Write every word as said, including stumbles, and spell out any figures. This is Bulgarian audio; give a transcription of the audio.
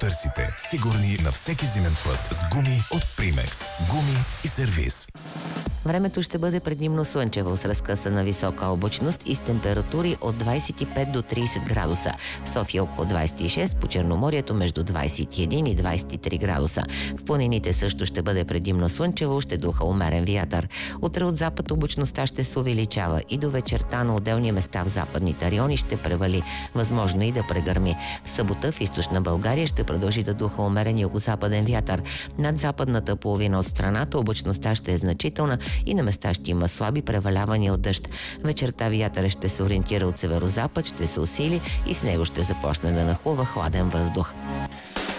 ревърсите. Сигурни на всеки зимен път с гуми от Примекс. Гуми и сервиз. Времето ще бъде предимно слънчево с разкъсана висока облачност и с температури от двадесет и пет до тридесет градуса. В София около двадесет и шест, по Черноморието между двадесет и един и двадесет и три градуса. В планините също ще бъде предимно слънчево, ще духа умерен вятър. Утре от запад облачността ще се увеличава и до вечерта на отделни места в западните райони ще превали, възможно и да прегърми. В събота в източна България ще продължи да духа умерен югозападен вятър. Над западната половина от страната облачността ще е значителна и на места ще има слаби превалявания от дъжд. Вечерта вятъра ще се ориентира от северозапад, ще се усили и с него ще започне да нахлува хладен въздух.